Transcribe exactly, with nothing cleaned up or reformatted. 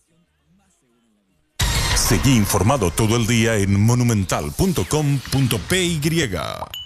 Seguí informado todo el día en monumental punto com punto pe.